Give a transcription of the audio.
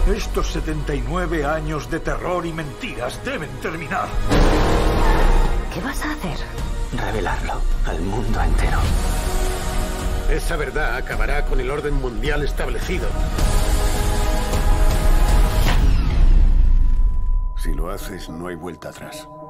Estos 79 años de terror y mentiras deben terminar. ¿Qué vas a hacer? Revelarlo al mundo entero. Esa verdad acabará con el orden mundial establecido. Si lo haces, no hay vuelta atrás.